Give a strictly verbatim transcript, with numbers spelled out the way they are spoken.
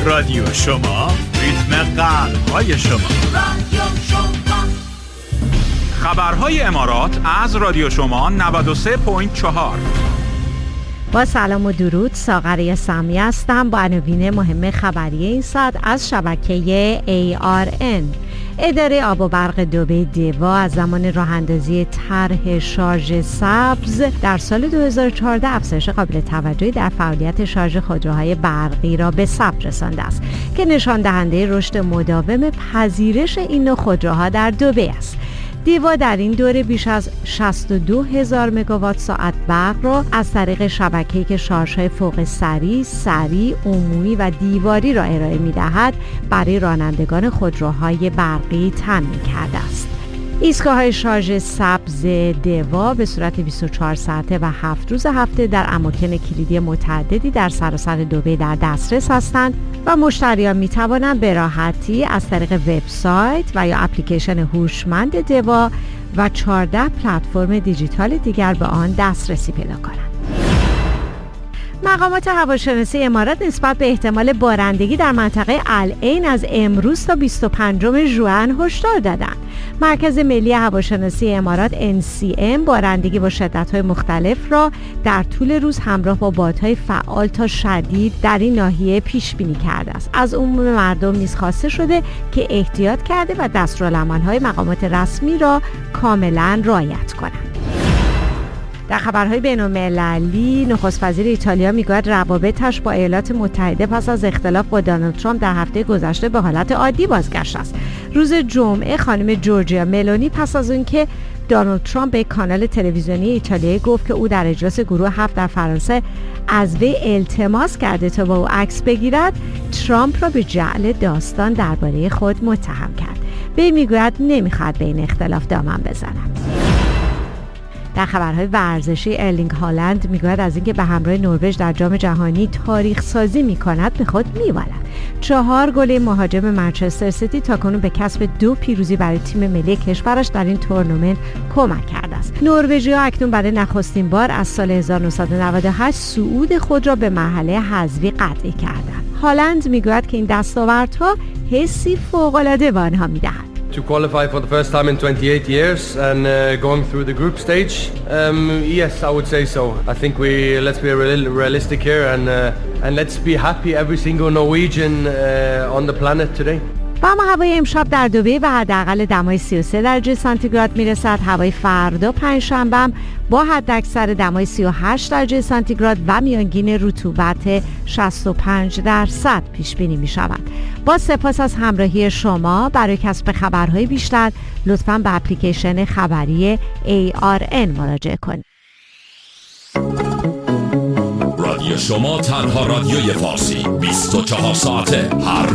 رادیو شما، ریتم قلب‌های شما. رادیو شما. خبرهای امارات از رادیو شما نود و سه ممیز چهار. با سلام و درود، ساغر سامی هستم با عناوین مهم خبری این ساعت از شبکه ای آر ان. اداره آب و برق دبی دیوا از زمان راه اندازی طرح شارژ سبز در سال دو هزار و چهارده افزایش قابل توجهی در فعالیت شارژ خودروهای برقی را به ثبت رسانده است که نشان دهنده رشد مداوم پذیرش این نوع خودروها در دبی است. دیوا در این دوره بیش از شصت و دو هزار مگاوات ساعت برق را از طریق شبکه‌ای که شارژهای فوق سریع، سریع، عمومی و دیواری را ارائه می‌دهد برای رانندگان خودروهای برقی تامین کرده است. ایستگاه‌های شارژ سبز دیوا به صورت بیست و چهار ساعته و هفت روز هفته در اماکن کلیدی متعددی در سراسر دبی در دسترس هستند و مشتریان می‌توانند به راحتی از طریق وبسایت و یا اپلیکیشن هوشمند دیوا و چهارده پلتفرم دیجیتال دیگر به آن دسترسی پیدا کنند. مقامات هواشناسی امارات نسبت به احتمال بارندگی در منطقه العین از امروز تا بیست و پنجم ژوئن هشدار دادند. مرکز ملی هواشناسی امارات ان سی ام بارندگی با شدت‌های مختلف را در طول روز همراه با بادهای فعال تا شدید در این ناحیه پیش بینی کرده است. از عموم مردم نیز خواسته شده که احتیاط کرده و دستورالعمل‌های مقامات رسمی را کاملا رعایت کنند. در خبرهای بین‌المللی، نخست وزیر ایتالیا میگوید روابطش با ایالات متحده پس از اختلاف با دونالد ترامپ در هفته گذشته به حالت عادی بازگشته است. روز جمعه خانم جورجیا ملونی پس از اینکه دونالد ترامپ به کانال تلویزیونی ایتالیایی گفت که او در اجلاس گروه هفت در فرانسه از وی التماس کرده تا با او عکس بگیرد، ترامپ را به جعل داستان درباره خود متهم کرد. وی میگوید نمیخواد به این اختلاف دامن بزند. در خبرهای ورزشی، ارلینگ هالند میگوید از اینکه به همراه نروژ در جام جهانی تاریخ سازی میکند به خود میوالد. چهار گل مهاجم منچستر سیتی تاکنون به کسب دو پیروزی برای تیم ملی کشورش در این تورنمنت کمک کرده است. نروژی‌ها اکنون برای نخستین بار از سال هزار و نهصد و نود و هشت صعود خود را به مرحله حذفی قطعی کردند. هالند میگوید که این دستاوردها حسی فوق‌العاده به آنها میدهد. To qualify for the first time in twenty-eight years and uh, going through the group stage, um, yes, I would say so. I think we let's be real, realistic here and uh, and let's be happy every single Norwegian uh, on the planet today. با اما هوای امشب در دبی و حداقل دمای سی و سه درجه سانتیگراد میرسد. هوای فردا پنجشنبه با حداکثر دمای سی و هشت درجه سانتیگراد و میانگین رطوبت شصت و پنج درصد پیش بینی می شود. با سپاس از همراهی شما. برای کسب خبرهای بیشتر لطفاً به اپلیکیشن خبری ای آر ان مراجعه کنید. رادیو شما تنها رادیوی فارسی بیست و چهار ساعته هر